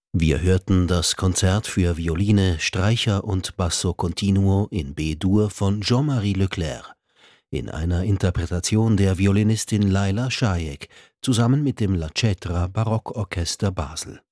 Wir hörten das Konzert für Violine, Streicher und Basso continuo in B-Dur von Jean-Marie Leclerc in einer Interpretation der Violinistin Laila Şayek zusammen mit dem La Cetra Barockorchester Basel.